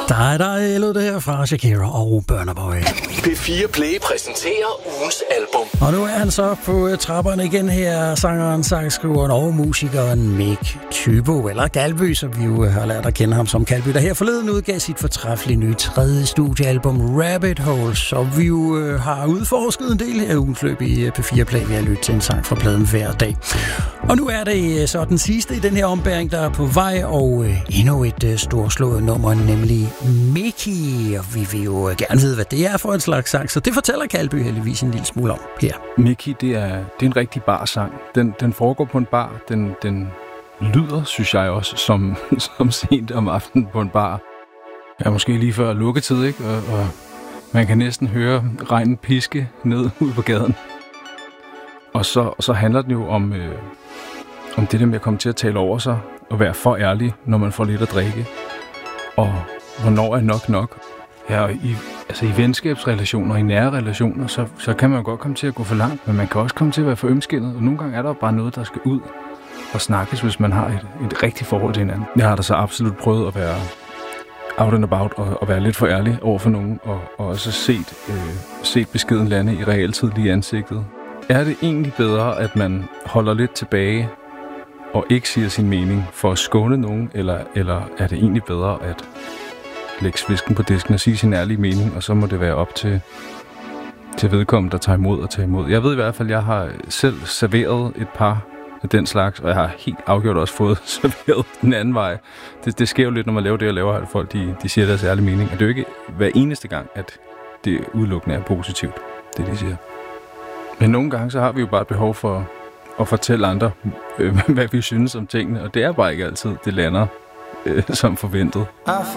Der lød det her fra Shakira og Burna Boy. P4 Play præsenterer ugens album. Og nu er han så på trapperne igen her, sangeren, sangskriveren og musikeren Mick Tybo, eller Galby, som vi jo har lært at kende ham som Galby, der her forleden udgav sit fortræffelige nye 3. studiealbum Rabbit Hole, som vi jo har udforsket en del her ugens løb i P4 Play ved at lytte til en sang fra pladen hver dag. Og nu er det så den sidste i den her ombæring, der er på vej, og endnu et storslået nummer, nemlig Mickey. Og vi vil jo gerne vide, hvad det er for en slags sang, så det fortæller Galby heldigvis en lille smule om her. Mickey, det er en rigtig barsang. Den foregår på en bar. Den lyder, synes jeg også, som sent om aftenen på en bar. Ja, måske lige før lukketid, ikke? Og man kan næsten høre regnen piske ned ud på gaden. Og så handler den jo om det der med at komme til at tale over sig og være for ærlig, når man får lidt at drikke. Og hvornår er nok? Ja, i venskabsrelationer, i nære relationer, så kan man godt komme til at gå for langt, men man kan også komme til at være for ømskindet. Og nogle gange er der bare noget, der skal ud og snakkes, hvis man har et rigtigt forhold til hinanden. Jeg har da så absolut prøvet at være out and about og være lidt for ærlig over for nogen, og også set beskeden lande i realtid lige i ansigtet. Er det egentlig bedre, at man holder lidt tilbage og ikke siger sin mening for at skåne nogen, eller er det egentlig bedre at lægge svisken på disken og sige sin ærlige mening, og så må det være op til vedkommende, der tager imod og tager imod. Jeg ved i hvert fald, at jeg har selv serveret et par af den slags, og jeg har helt afgjort også fået serveret den anden vej. Det sker jo lidt, når man laver det, og laver, at folk de siger deres ærlige mening. Og det er jo ikke hver eneste gang, at det udelukkende er positivt, det de siger. Men nogle gange, så har vi jo bare et behov for at fortælle andre, hvad vi synes om tingene, og det er bare ikke altid, det lander som forventet.